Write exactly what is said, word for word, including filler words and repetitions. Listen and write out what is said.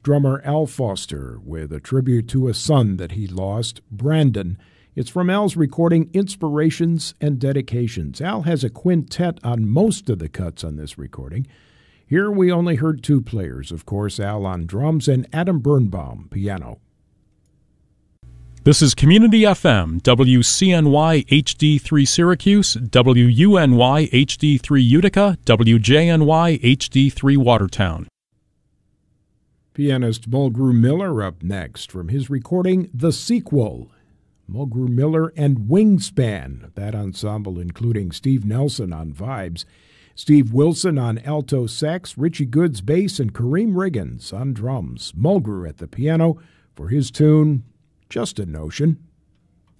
drummer Al Foster with a tribute to a son that he lost, Brandon. It's from Al's recording Inspirations and Dedications. Al has a quintet on most of the cuts on this recording. Here we only heard two players, of course, Al on drums and Adam Birnbaum, piano. This is Community F M, W C N Y H D three Syracuse, W U N Y H D three Utica, W J N Y H D three Watertown. Pianist Mulgrew Miller up next from his recording The Sequel. Mulgrew Miller and Wingspan, that ensemble including Steve Nelson on vibes, Steve Wilson on alto sax, Richie Goods bass, and Kareem Riggins on drums. Mulgrew at the piano for his tune, Just a Notion.